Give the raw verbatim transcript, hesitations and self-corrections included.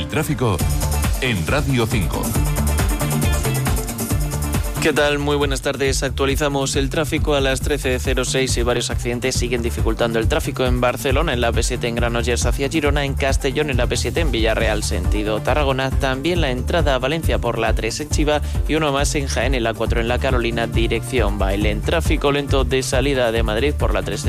tráfico en Radio cinco. ¿Qué tal? Muy buenas tardes. Actualizamos el tráfico a las trece cero seis y varios accidentes siguen dificultando el tráfico en Barcelona, en la A P siete en Granollers hacia Girona, en Castellón en la A P siete en Villarreal sentido Tarragona, también la entrada a Valencia por la A tres en Chiva y uno más en Jaén en la A cuatro en la Carolina dirección Bailén. Tráfico lento de salida de Madrid por la A tres